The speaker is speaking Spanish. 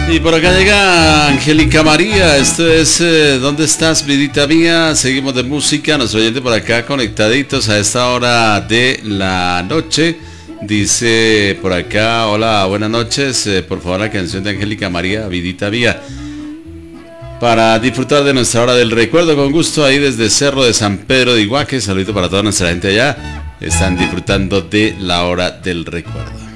Y por acá llega Angélica María, esto es ¿dónde estás, vidita mía? Seguimos de música, nuestro oyente por acá conectaditos a esta hora de la noche. Dice por acá, hola, buenas noches, por favor la canción de Angélica María, vidita mía. Para disfrutar de nuestra hora del recuerdo, con gusto, ahí desde Cerro de San Pedro de Iguaque, saludito para toda nuestra gente allá. Están disfrutando de la hora del recuerdo.